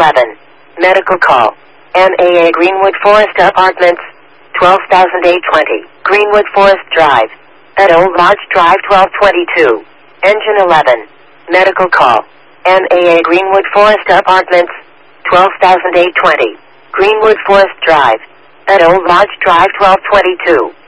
11. Medical call. MAA Greenwood Forest Apartments, 12,820. Greenwood Forest Drive. At Old Lodge Drive 1222. Engine 11. Medical call. MAA Greenwood Forest Apartments, 12,820. Greenwood Forest Drive. At Old Lodge Drive 1222.